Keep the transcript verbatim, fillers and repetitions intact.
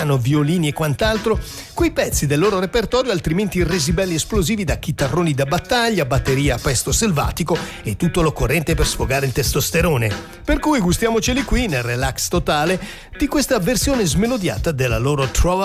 piano, violini e quant'altro, quei pezzi del loro repertorio altrimenti resi belli esplosivi da chitarroni da battaglia, batteria a pesto selvatico e tutto l'occorrente per sfogare il testosterone. Per cui gustiamoceli qui nel relax totale di questa versione smelodiata della loro Trova